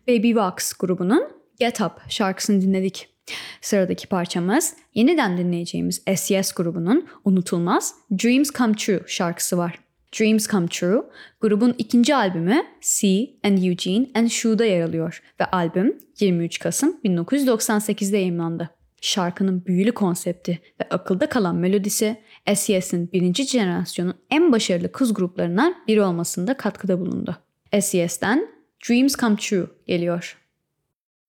Baby Vox grubunun Get Up şarkısını dinledik. Sıradaki parçamız yeniden dinleyeceğimiz SES grubunun unutulmaz Dreams Come True şarkısı var. Dreams Come True, grubun ikinci albümü C and Eugene and Shu'da yer alıyor ve albüm 23 Kasım 1998'de yayımlandı. Şarkının büyülü konsepti ve akılda kalan melodisi SES'in birinci jenerasyonun en başarılı kız gruplarından biri olmasında katkıda bulundu. SES'ten Dreams Come True geliyor.